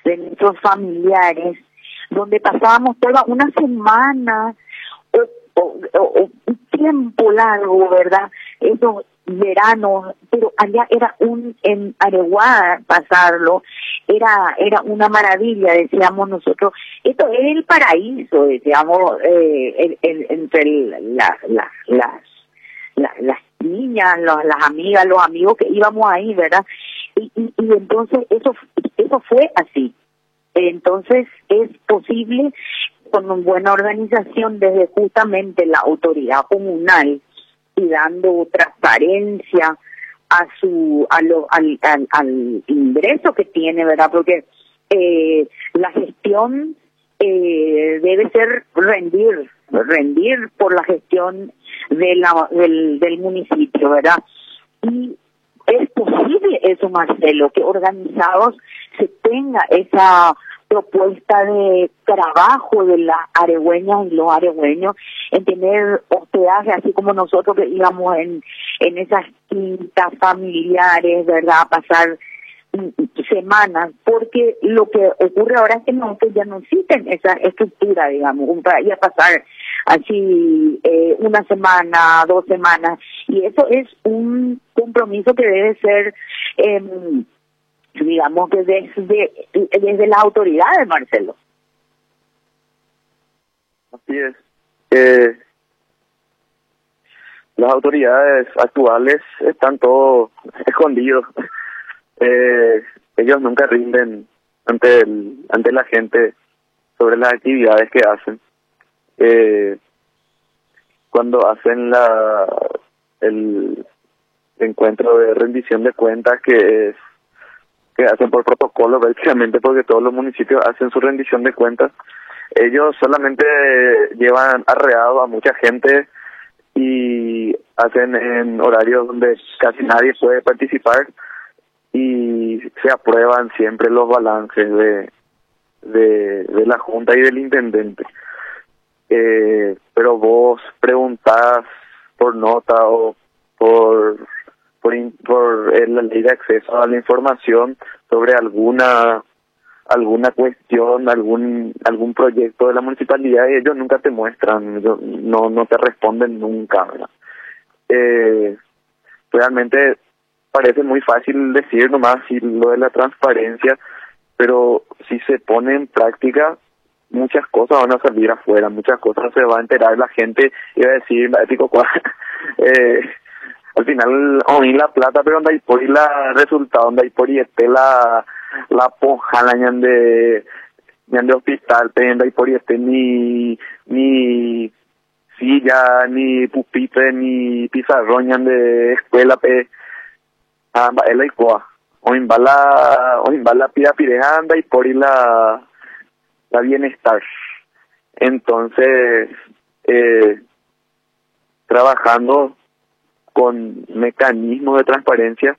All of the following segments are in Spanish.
de nuestros familiares, donde pasábamos toda una semana o un tiempo largo, ¿verdad? Esos veranos, pero allá era en Areguá pasarlo, era una maravilla, decíamos nosotros. Esto es el paraíso, decíamos, entre las niñas, las amigas, los amigos que íbamos ahí, ¿verdad? Y entonces eso fue así. Entonces es posible con una buena organización desde justamente la autoridad comunal y dando transparencia al ingreso que tiene, ¿verdad? Porque la gestión debe ser rendir por la gestión del municipio, ¿verdad? Y es posible eso, Marcelo, que organizados se tenga esa propuesta de trabajo de las aregüeñas y los aregüeños en tener hospedaje, así como nosotros que íbamos en esas quintas familiares, ¿verdad? A pasar semanas, porque lo que ocurre ahora es que ya no existen esa estructura, digamos, ir a pasar así una semana, 2 semanas, y eso es un compromiso que debe ser digamos que desde las autoridades, Marcelo. Así es. Las autoridades actuales están todos escondidos. Ellos nunca rinden ante la gente sobre las actividades que hacen. Cuando hacen el encuentro de rendición de cuentas, que hacen por protocolo, básicamente porque todos los municipios hacen su rendición de cuentas, ellos solamente llevan arreado a mucha gente y hacen en horarios donde casi nadie puede participar, y se aprueban siempre los balances de la Junta y del Intendente. Pero vos preguntás por nota o por la ley de acceso a la información sobre alguna cuestión, algún proyecto de la municipalidad, y ellos nunca te muestran, no te responden nunca, ¿verdad? Realmente parece muy fácil decir nomás si lo de la transparencia, pero si se pone en práctica, muchas cosas van a salir afuera, muchas cosas se va a enterar la gente y va a decir, al final oí la plata, pero donde hay por y la resultado, donde hay por y la poja, la ñan de hospital, pero hay por y ni silla, ni pupitre, ni pizarrón ñan de escuela, el ICOA, o imbala pira pirejanda y por y la bienestar. Entonces, trabajando con mecanismos de transparencia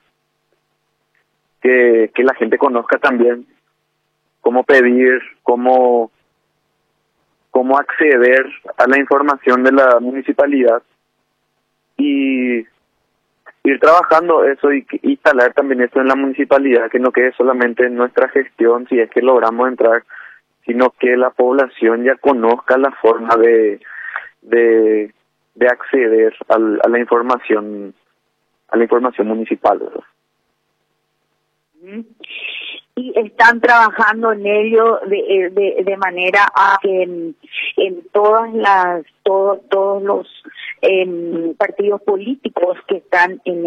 que la gente conozca también cómo pedir, cómo acceder a la información de la municipalidad, y ir trabajando eso y instalar también eso en la municipalidad, que no quede solamente en nuestra gestión si es que logramos entrar, sino que la población ya conozca la forma de acceder a la información municipal, ¿verdad? Y están trabajando en ello de manera a que en todos los partidos políticos que están en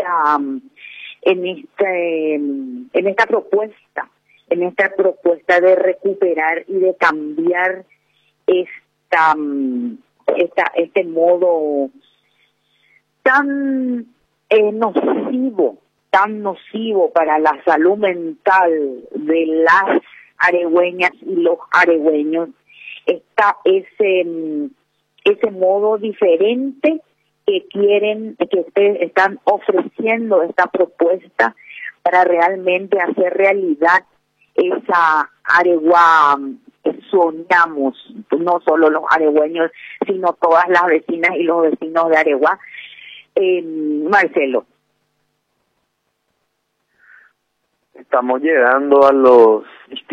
esta propuesta de recuperar y de cambiar este modo tan nocivo para la salud mental de las aregüeñas y los aregüeños, está ese modo diferente que ustedes están ofreciendo, esta propuesta para realmente hacer realidad esa Areguá que soñamos, no solo los aregüeños, sino todas las vecinas y los vecinos de Areguá. Marcelo. Estamos llegando a los